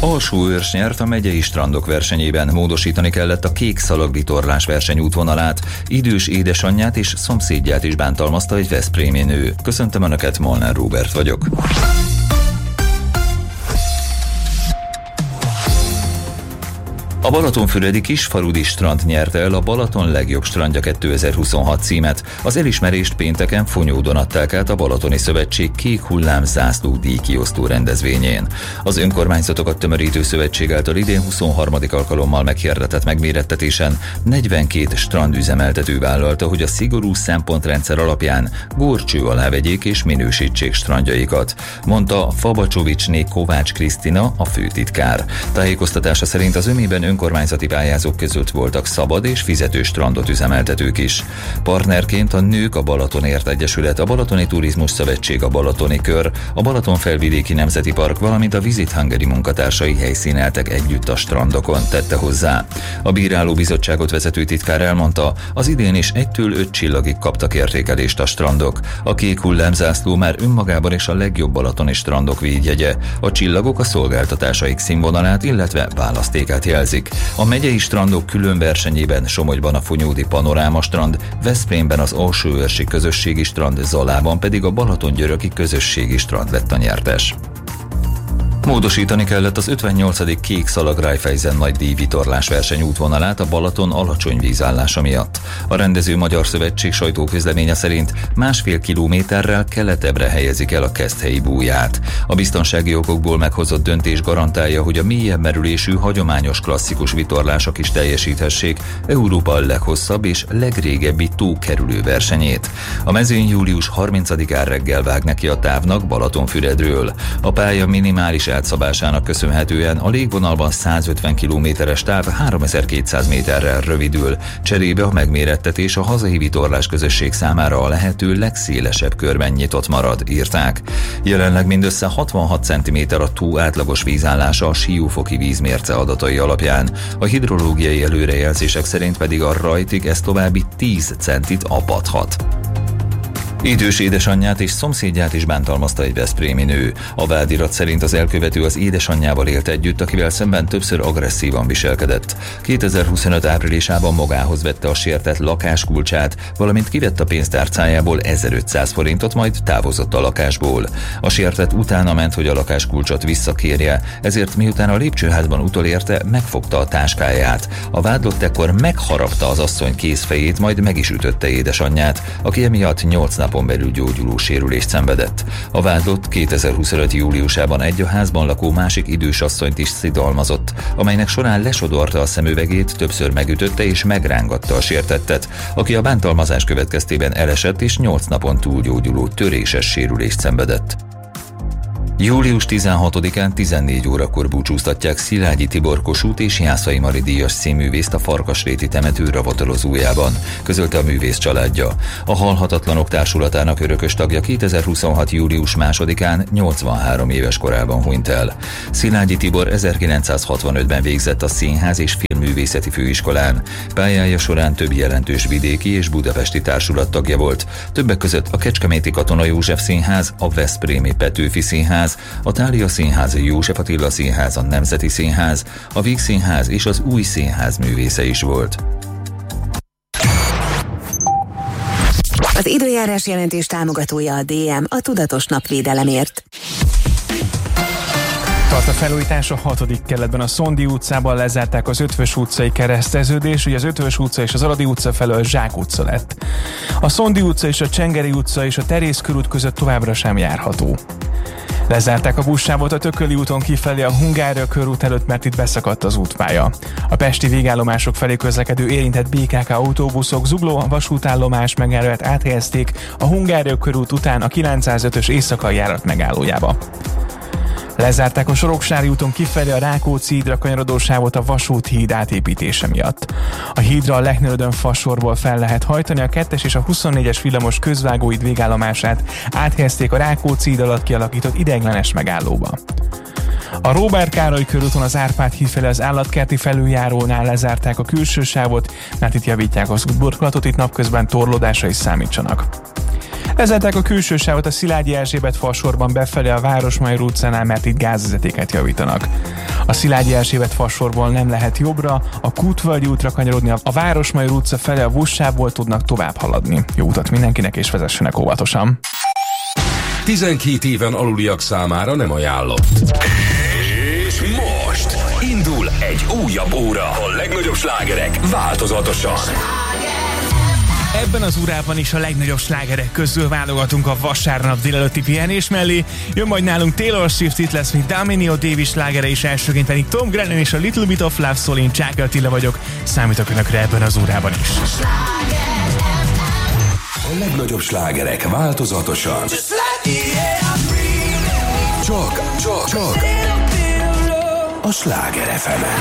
Alsóőrs nyert a megyei strandok versenyében, módosítani kellett a kék szalagvitorlás verseny útvonalát, idős édesanyját és szomszédját is bántalmazta egy veszprémi nő. Köszöntöm Önöket, Molnár Róbert vagyok. A balatonfüredi Kisfaludy strand nyerte el a Balaton legjobb strandja 2026 címet. Az elismerést pénteken Fonyódon adták át a Balatoni Szövetség Kék Hullám zászló díjkiosztó rendezvényén. Az önkormányzatokat tömörítő szövetség által idén 23. alkalommal meghirdetett megmérettetésen 42 strandüzemeltető vállalta, hogy a szigorú szempontrendszer alapján górcső alá vegyék és minősítsék strandjaikat, mondta Fabacsovicsné Kovács Krisztina, a főtitkár. Tájékoztatása szerint az ömében önkormányzati pályázók között voltak szabad és fizető strandot üzemeltetők is. Partnerként a Nők a Balatonért Egyesület, a Balatoni Turizmus Szövetség, a Balatoni Kör, a Balatonfelvidéki Nemzeti Park, valamint a Visit Hungary munkatársai helyszíneltek együtt a strandokon, tette hozzá. A bírálóbizottságot vezető titkár elmondta, az idén is 1-től 5 csillagig kaptak értékelést a strandok. A kék hullámzászló már önmagában is a legjobb balatoni strandok védjegye. A csillagok a szolgáltatásaik színvonalát, illetve választékát jelzik. A megyei strandok külön versenyében Somogyban a Fonyódi Panoráma strand, Veszprémben az Alsóőrsi közösségi strand, Zalában pedig a Balatongyöröki közösségi strand lett a nyertes. Módosítani kellett az 58. Kék Szalag Raiffeisen nagy díjvitorlás verseny útvonalát a Balaton alacsony vízállása miatt. A rendező Magyar Szövetség sajtóközleménye szerint 1,5 kilométerrel keletebbre helyezik el a Keszthelyi búját. A biztonsági okokból meghozott döntés garantálja, hogy a mélyebb merülésű, hagyományos klasszikus vitorlások is teljesíthessék Európa leghosszabb és legrégebbi tókerülő versenyét. A mezőny július 30-án reggel vág neki a távnak Balatonfüredről. A pálya minimális átszabásának köszönhetően a légvonalban 150 kilométeres táv 3200 méterrel rövidül, cserébe a megmérettetés a hazai vitorlás közösség számára a lehető legszélesebb körben nyitott marad, írták. Jelenleg mindössze 66 cm a tó átlagos vízállása a Siófoki vízmérce adatai alapján, a hidrológiai előrejelzések szerint pedig a rajtig ez további 10 centit apadhat. Idős édesanyját és szomszédját is bántalmazta egy veszprémi nő. A vádirat szerint az elkövető az édesanyjával élt együtt, akivel szemben többször agresszívan viselkedett. 2025 áprilisában magához vette a sértett lakáskulcsát, valamint kivette a pénztárcájából 1500 forintot, majd távozott a lakásból. A sértett utána ment, hogy a lakáskulcsot visszakérje, ezért miután a lépcsőházban utolérte, megfogta a táskáját. A vádlott ekkor megharapta az asszony kézfejét, majd meg is ütötte édesanyját, aki emiatt 8 napon belül gyógyuló sérülést szenvedett. A vádlott 2025. júliusában egy a házban lakó másik idős asszonyt is szidalmazott, amelynek során lesodorta a szemüvegét, többször megütötte és megrángatta a sértettet, aki a bántalmazás következtében elesett és 8 napon túl gyógyuló töréses sérülést szenvedett. Július 16-án 14 órakor búcsúztatják Szilágyi Tibor Kossuth és Jászai Mari díjas színművészt a Farkasréti temető ravatalozójában, közölte a művész családja. A Halhatatlanok Társulatának örökös tagja 2026. július 2-án 83 éves korában hunyt el. Szilágyi Tibor 1965-ben végzett a Színház és Filmművészeti Főiskolán. Pályája során több jelentős vidéki és budapesti társulat tagja volt. Többek között a Kecskeméti Katona József Színház, a Veszprémi Petőfi Színház, a Thália Színház, József Attila Színház, a Nemzeti Színház, a Vígszínház és az Új Színház művésze is volt. Az időjárás jelentés támogatója a DM, a tudatos napvédelemért. Tart a felújítás a 6. kerületben, a Szondi utcában lezárták az Ötvös utcai kereszteződés, ugye az Ötvös utca és az Aradi utca felől Zsák utca lett. A Szondi utca és a Csengeri utca és a Terész körút között továbbra sem járható. Lezárták a buszsávot a Tököli úton kifelé a Hungária körút előtt, mert itt beszakadt az útpálya. A pesti végállomások felé közlekedő érintett BKK autóbuszok Zugló vasútállomás megállóját áthelyezték a Hungária körút után a 905-ös éjszakai járat megállójába. Lezárták a Soroksári úton kifelé a Rákóczi hídra kanyarodó sávot a vasúthíd átépítése miatt. A hídra a Lechnerödön fasorból fel lehet hajtani, a 2-es és a 24-es villamos közvágóhíd végállomását áthelyezték a Rákóczi híd alatt kialakított ideiglenes megállóba. A Róbert Károly körúton az Árpád híd felé az állatkerti felüljárónál lezárták a külső sávot, mert itt javítják az útburkolatot, itt napközben torlódásra is számítsanak. Lezárták a külső sávot a Szilágyi Erzsébet falsorban befelé a Városmajor utcánál, mert itt gázvezetéket javítanak. A Szilágyi Erzsébet fasorból nem lehet jobbra, a Kútvölgyi útra kanyarodni, a Városmajor utca felé a buszsávból tudnak tovább haladni. Jó utat mindenkinek, és vezessenek óvatosan. 12 éven aluliak számára nem ajánlott. És most indul egy újabb óra. A legnagyobb slágerek változatosan. Ebben az órában is a legnagyobb slágerek közül válogatunk a vasárnap délelőtti pihenés mellé. Jön majd nálunk Taylor Swift, itt lesz még Domino Davis slágere, és elsőként pedig Tom Grennan és a Little Bit of Love Soul. Én Csáky Attila vagyok, számítok önökre ebben az órában is. A legnagyobb slágerek változatosan. Csak a Sláger FM-en.